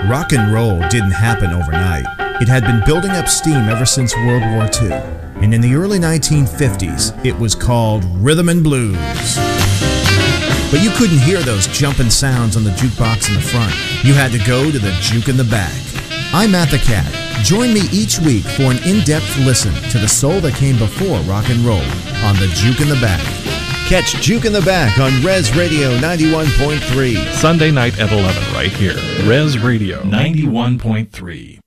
Rock and roll didn't happen overnight. It had been building up steam ever since World War II. And in the early 1950s, it was called rhythm and blues. But you couldn't hear those jumping sounds on the jukebox in the front. You had to go to the juke in the back. I'm Matt the Cat. Join me each week for an in-depth listen to the soul that came before rock and roll on the Juke in the Back. Catch Juke in the Back on Res Radio 91.3. Sunday night at 11 right here. Res Radio 91.3.